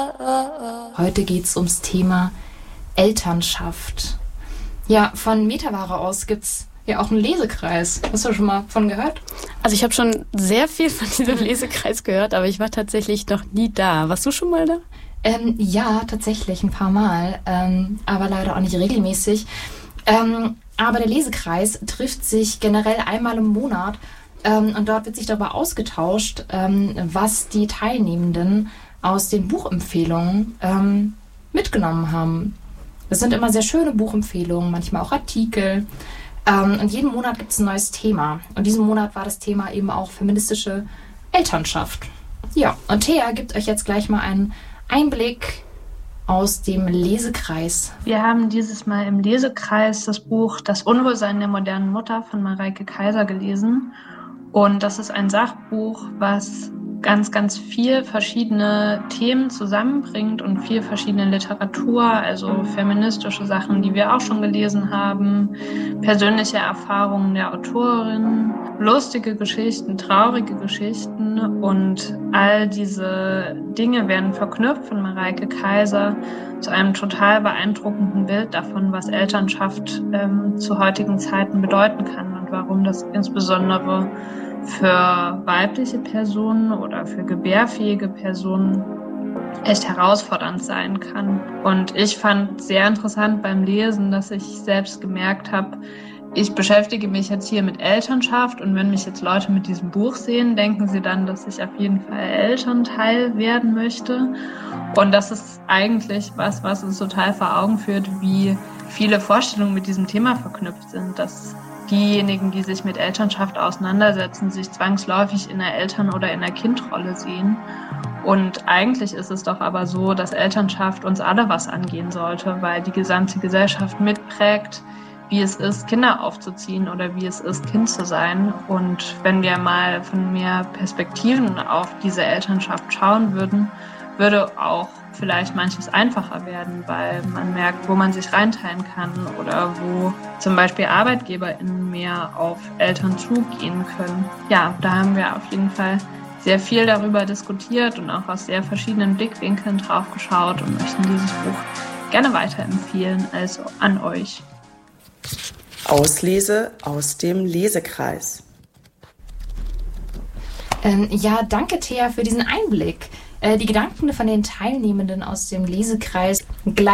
Heute geht es ums Thema Elternschaft. Ja, von Metaware aus gibt's ja auch einen Lesekreis. Hast du schon mal von gehört? Also ich habe schon sehr viel von diesem Lesekreis gehört, aber ich war tatsächlich noch nie da. Warst du schon mal da? Ja, tatsächlich ein paar Mal, aber leider auch nicht regelmäßig. Aber der Lesekreis trifft sich generell einmal im Monat und dort wird sich darüber ausgetauscht, was die Teilnehmenden aus den Buchempfehlungen mitgenommen haben. Das sind immer sehr schöne Buchempfehlungen, manchmal auch Artikel. Und jeden Monat gibt es ein neues Thema. Und diesen Monat war das Thema eben auch feministische Elternschaft. Ja, und Thea gibt euch jetzt gleich mal einen Einblick aus dem Lesekreis. Wir haben dieses Mal im Lesekreis das Buch Das Unwohlsein der modernen Mutter von Mareike Kaiser gelesen. Und das ist ein Sachbuch, was ganz, ganz viel verschiedene Themen zusammenbringt und viel verschiedene Literatur, also feministische Sachen, die wir auch schon gelesen haben, persönliche Erfahrungen der Autorin, lustige Geschichten, traurige Geschichten und all diese Dinge werden verknüpft von Mareike Kaiser zu einem total beeindruckenden Bild davon, was Elternschaft zu heutigen Zeiten bedeuten kann und warum das insbesondere für weibliche Personen oder für gebärfähige Personen echt herausfordernd sein kann. Und ich fand sehr interessant beim Lesen, dass ich selbst gemerkt habe, ich beschäftige mich jetzt hier mit Elternschaft und wenn mich jetzt Leute mit diesem Buch sehen, denken sie dann, dass ich auf jeden Fall Elternteil werden möchte. Und das ist eigentlich was uns total vor Augen führt, wie viele Vorstellungen mit diesem Thema verknüpft sind, dass diejenigen, die sich mit Elternschaft auseinandersetzen, sich zwangsläufig in der Eltern- oder in der Kindrolle sehen. Und eigentlich ist es doch aber so, dass Elternschaft uns alle was angehen sollte, weil die gesamte Gesellschaft mitprägt, wie es ist, Kinder aufzuziehen oder wie es ist, Kind zu sein. Und wenn wir mal von mehr Perspektiven auf diese Elternschaft schauen würden, würde auch vielleicht manches einfacher werden, weil man merkt, wo man sich reinteilen kann oder wo zum Beispiel ArbeitgeberInnen mehr auf Eltern zugehen können. Ja, da haben wir auf jeden Fall sehr viel darüber diskutiert und auch aus sehr verschiedenen Blickwinkeln drauf geschaut und möchten dieses Buch gerne weiterempfehlen, also an euch. Auslese aus dem Lesekreis. Ja, danke Thea für diesen Einblick. Die Gedanken von den Teilnehmenden aus dem Lesekreis